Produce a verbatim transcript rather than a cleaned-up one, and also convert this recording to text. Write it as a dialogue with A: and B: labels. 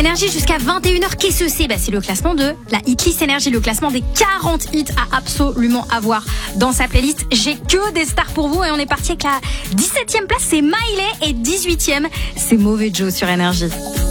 A: Énergie jusqu'à vingt et une heures, qu'est-ce que c'est? Bah, c'est le classement de la Hitlist Énergie, le classement des quarante hits à absolument avoir dans sa playlist. J'ai que des stars pour vous et on est parti avec la dix-septième place, c'est Miley, et dix-huitième, c'est Mauvais Joe sur Énergie.